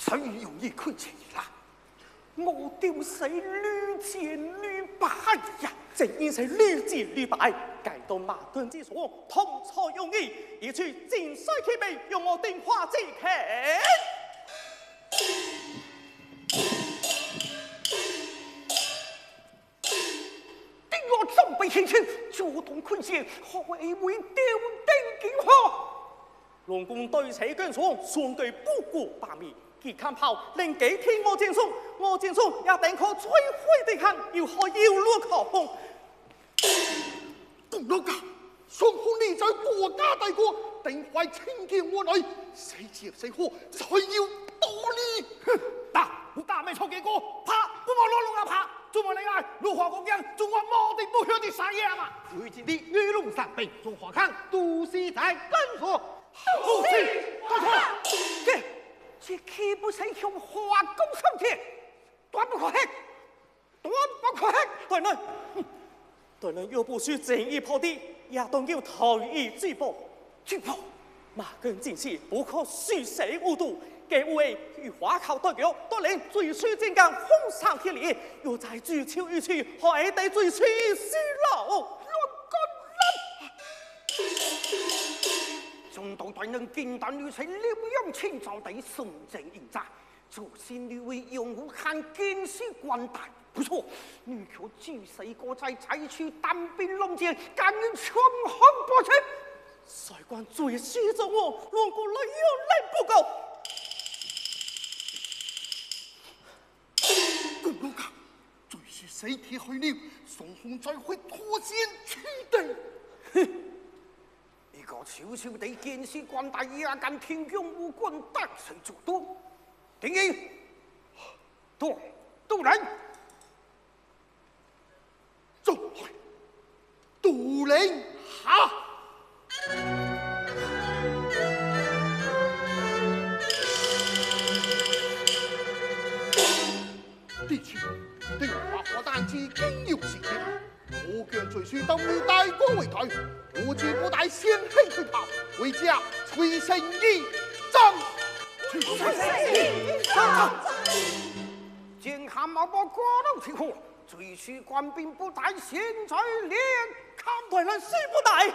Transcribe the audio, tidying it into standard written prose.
谁容易看清啦？我丢是屡见屡败呀！正因是屡见屡败，改到矛盾之所，同错用意，而去尽衰其备，用我定化之期。定我准备行前，主动困险，何为为丢定金河？龙宫对此跟从，相对不顾大面。其看炮令几天我见松，我见松也定可摧毁敌行，又可妖路可风。公老家，双方你在国家大国，定会亲见我女，谁接谁火，才要多哩。哼，大没错结果，怕不我落龙啊怕，中我另外如何国人，中我莫定不晓得啥样嘛？如今的玉龙山兵，中华康都是在跟所，都是跟所。这岂不是向华公上天？断不可行，断不可行！大人又不需正义破敌，也当要投以举报。马根进士不可虚实误读，给无谓与华考代表，多令最需正干封上天理，又在追求一去，还得追求虚老。中道大人见到女婿疗养清早地顺正应战，祖先女为用武汉见识官大，不错，女却举世国在采取单兵龙剑，敢于冲锋搏击。帅官最需着我，乱国来有来不够。公老家，最是谁铁去了，双方才会脱险取地。哼！一个悄悄地见识官大，也敢听用武官大声主动，定义杜人，走来，杜人好。弟兄，定华火弹之今有事情。我见最需当以大国为台，我绝不带先黑去跑，为家催生一张。催生一张。见下毛包过路情况，最需官兵不带，现在连看大人谁不带？